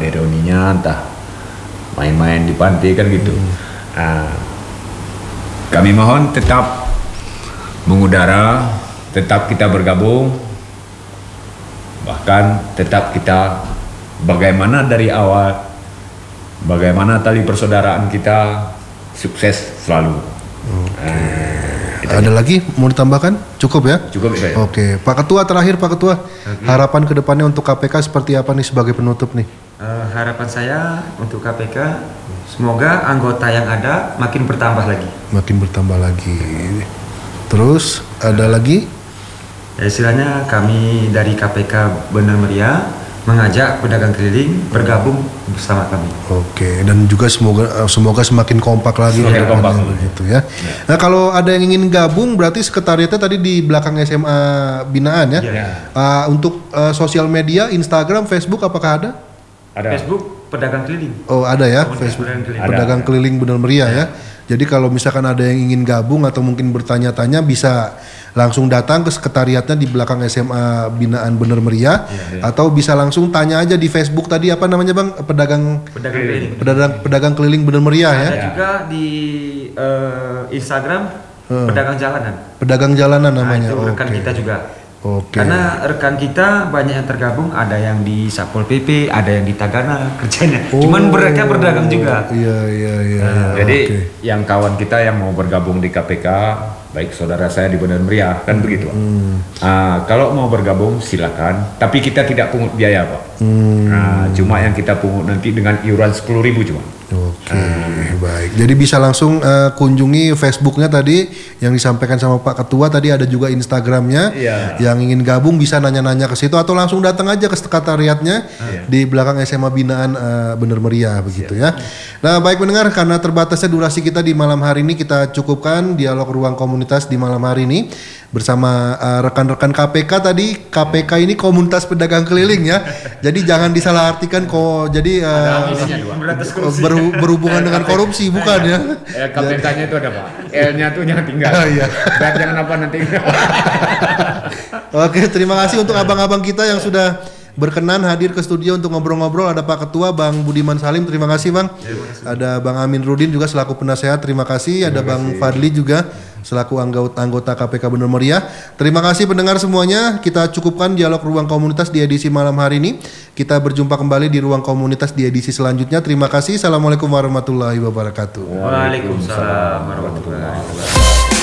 reuni-reuninya, entah main-main di pantai kan gitu. Kami mohon tetap mengudara, tetap kita bergabung, bahkan tetap kita bagaimana dari awal, bagaimana tali persaudaraan kita sukses selalu. Ada lagi mau ditambahkan? Cukup ya? Cukup ya. Oke, Pak Ketua terakhir Pak Ketua, harapan kedepannya untuk KPK seperti apa nih sebagai penutup nih? Harapan saya untuk KPK, semoga anggota yang ada makin bertambah lagi. Makin bertambah lagi. Terus ada lagi? Ya, istilahnya kami dari KPK Bener Meriah mengajak pedagang keliling bergabung bersama kami. Oke, dan juga semoga semakin kompak lagi. Semakin kompak gitu ya. Nah, kalau ada yang ingin gabung berarti sekretariatnya tadi di belakang SMA Binaan ya. Untuk sosial media, Instagram, Facebook apakah ada? Ada. Facebook pedagang keliling. Oh, ada ya, Komunitas Facebook pedagang keliling. pedagang keliling Bener Meriah ya. Jadi kalau misalkan ada yang ingin gabung atau mungkin bertanya-tanya bisa langsung datang ke sekretariatnya di belakang SMA Binaan Bener Meriah atau bisa langsung tanya aja di Facebook tadi apa namanya Bang? Pedagang keliling Bener Meriah ya. Ada juga di Instagram pedagang jalanan. Pedagang jalanan namanya. Itu rekan kita juga. Oke. Karena rekan kita banyak yang tergabung, ada yang di Satpol PP, ada yang di Tagana kerjanya. Cuman mereka berdagang juga. Iya. Jadi Oke. yang kawan kita yang mau bergabung di KPK, baik saudara saya di Bener Meriah kan begitu. Kalau mau bergabung silakan, tapi kita tidak pungut biaya Pak. Cuma yang kita pungut nanti dengan iuran 10.000 cuma. Oke, baik. Jadi bisa langsung kunjungi Facebooknya tadi yang disampaikan sama Pak Ketua tadi, ada juga Instagramnya. Yang ingin gabung bisa nanya-nanya ke situ atau langsung datang aja ke sekretariatnya di belakang SMA Binaan Bener Meriah begitu ya. Nah, baik pendengar, karena terbatasnya durasi kita di malam hari ini kita cukupkan dialog ruang komunitas di malam hari ini bersama rekan-rekan KPK tadi. KPK ini komunitas pedagang keliling ya. Jadi jangan disalahartikan kok. Jadi berhubungan dengan korupsi bukan ya. KPK-nya itu ada Pak. L-nya tuh jangan tinggal. Biar jangan apa nanti. Oke, terima kasih untuk abang-abang kita yang sudah berkenan hadir ke studio untuk ngobrol-ngobrol. Ada Pak Ketua Bang Budiman Salim, terima kasih Bang. Ada Bang Amin Rudin juga selaku penasehat, terima kasih. Ada Bang Fadli juga selaku anggota KPK Bener Meriah. Terima kasih pendengar semuanya. Kita cukupkan dialog ruang komunitas di edisi malam hari ini. Kita berjumpa kembali di ruang komunitas di edisi selanjutnya. Terima kasih. Assalamualaikum warahmatullahi wabarakatuh. Waalaikumsalam warahmatullahi wabarakatuh.